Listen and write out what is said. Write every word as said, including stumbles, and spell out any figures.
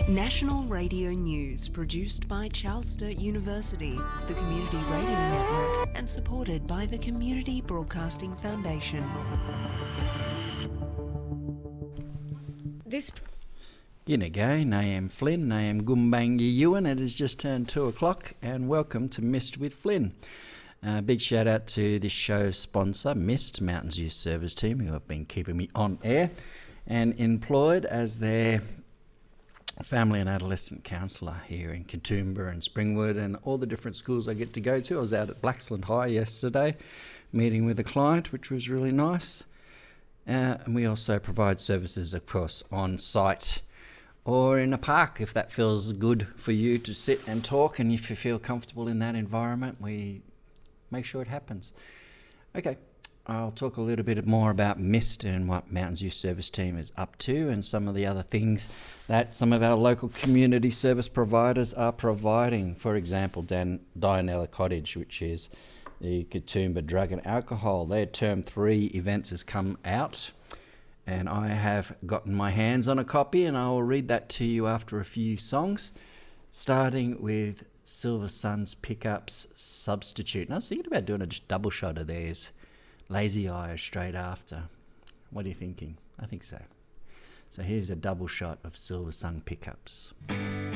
National Radio News, produced by Charles Sturt University, the Community Radio Network, and supported by the Community Broadcasting Foundation. This. Yinagay, Nayam Flynn, Nayam Gumbangi Ewan. It has just turned two o'clock, and welcome to Mist with Flynn. Uh, big shout out to this show's sponsor, Mist, Mountains Youth Service Team, who have been keeping me on air and employed as their family and adolescent counsellor here in Katoomba and Springwood and all the different schools I get to go to. I was out at Blaxland High yesterday meeting with a client, which was really nice. Uh, and we also provide services, of course, on site or in a park if that feels good for you to sit and talk, and if you feel comfortable in that environment, we make sure it happens. Okay, I'll talk a little bit more about Mist and what Mountains Youth Service Team is up to and some of the other things that some of our local community service providers are providing. For example, Dan, Dianella Cottage, which is the Katoomba Drug and Alcohol. Their term three events has come out, and I have gotten my hands on a copy, and I will read that to you after a few songs, starting with Silver Sun's Pickups Substitute. And I was thinking about doing a double shot of theirs, Lazy Eye straight after. What are you thinking? I think so. So here's a double shot of Silver Sun Pickups.